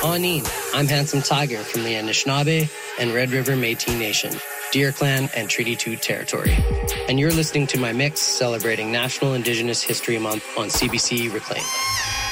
Anin, I'm Handsome Tiger from the Anishinaabe and Red River Métis Nation, Deer Clan, and Treaty 2 territory. And you're listening to my mix celebrating National Indigenous History Month on CBC Reclaim.